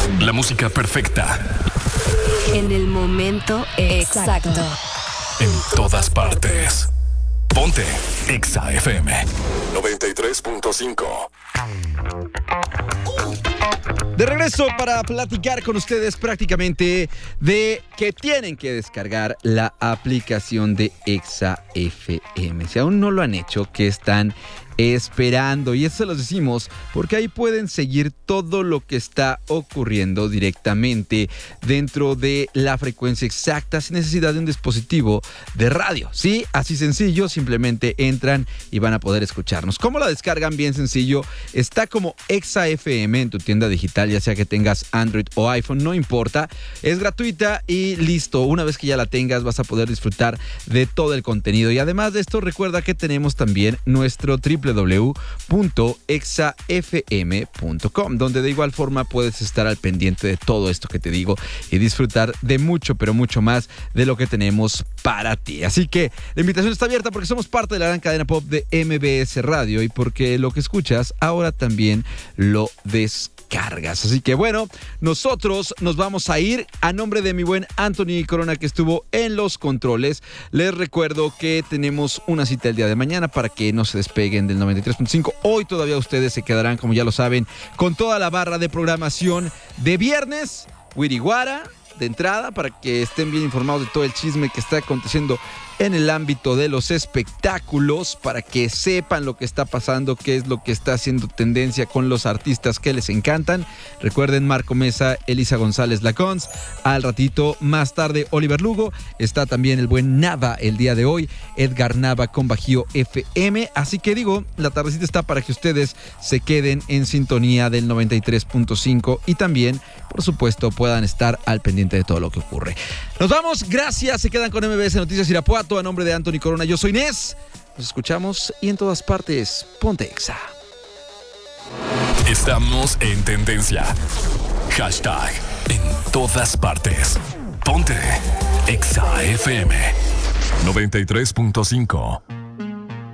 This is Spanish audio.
La música perfecta. En el momento exacto. En todas partes. Ponte Exa FM 93.5. De regreso para platicar con ustedes prácticamente de que tienen que descargar la aplicación de Exa FM. Si aún no lo han hecho, ¿qué están esperando? Y eso se los decimos porque ahí pueden seguir todo lo que está ocurriendo directamente dentro de la frecuencia exacta sin necesidad de un dispositivo de radio. Sí, así sencillo, simplemente entran y van a poder escucharnos. ¿Cómo la descargan? Bien sencillo, está como Exa FM en tu tienda digital, ya sea que tengas Android o iPhone, no importa, es gratuita y listo. Una vez que ya la tengas vas a poder disfrutar de todo el contenido y además de esto recuerda que tenemos también nuestro www.exafm.com, donde de igual forma puedes estar al pendiente de todo esto que te digo y disfrutar de mucho, pero mucho más de lo que tenemos para ti. Así que la invitación está abierta porque somos parte de la gran cadena pop de MBS Radio y porque lo que escuchas ahora también lo descargas. Así que bueno, nosotros nos vamos a ir a nombre de mi buen Anthony Corona que estuvo en los controles. Les recuerdo que tenemos una cita el día de mañana para que no se despeguen del 93.5. Hoy todavía ustedes se quedarán, como ya lo saben, con toda la barra de programación de viernes. Wiriguara de entrada para que estén bien informados de todo el chisme que está aconteciendo en el ámbito de los espectáculos, para que sepan lo que está pasando, qué es lo que está haciendo tendencia con los artistas que les encantan. Recuerden, Marco Mesa, Elisa González Lacons, al ratito más tarde Oliver Lugo, está también el buen Nava el día de hoy, Edgar Nava con Bajío FM, así que digo, la tardecita está para que ustedes se queden en sintonía del 93.5 y también, por supuesto, puedan estar al pendiente de todo lo que ocurre. Nos vamos, gracias, se quedan con MBS Noticias Irapuato. A nombre de Anthony Corona, yo soy Nes. Nos escuchamos y en todas partes, ponte Exa. Estamos en tendencia. Hashtag en todas partes. Ponte Exa FM 93.5.